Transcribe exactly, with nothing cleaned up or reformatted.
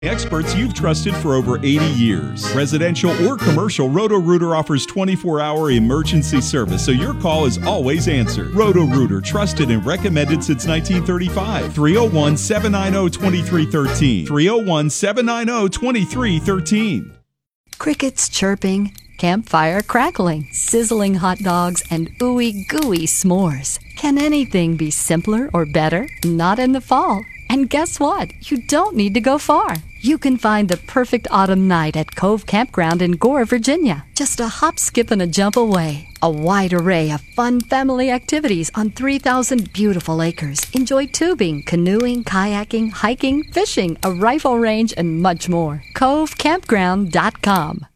Experts you've trusted for over eighty years. Residential or commercial, Roto-Rooter offers twenty-four hour emergency service, so your call is always answered. Roto-Rooter, trusted and recommended since nineteen thirty-five. three oh one, seven nine oh, two three one three. three oh one, seven nine oh, two three one three. Crickets chirping, campfire crackling, sizzling hot dogs, and ooey gooey s'mores. Can anything be simpler or better? Not in the fall. And guess what? You don't need to go far. You can find the perfect autumn night at Cove Campground in Gore, Virginia. Just a hop, skip, and a jump away. A wide array of fun family activities on three thousand beautiful acres. Enjoy tubing, canoeing, kayaking, hiking, fishing, a rifle range, and much more. cove campground dot com.